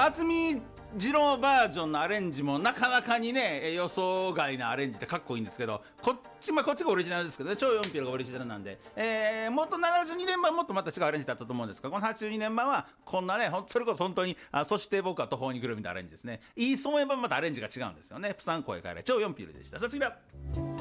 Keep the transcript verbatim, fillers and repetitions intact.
渥美二郎バージョンのアレンジもなかなかにね予想外なアレンジでかっこいいんですけど、こっち、まあ、こっちがオリジナルですけどね、超よんピロがオリジナルなんで、えー、もっとななじゅうにねんまえもっとまた違うアレンジだったと思うんですが、このはちじゅうにねんまえはこんなね、それこそ本当にあそして僕は途方に来るみたいなアレンジですね。いいそういえばまたアレンジが違うんですよね。プサン声変えれ超よんピロでした。さあ次は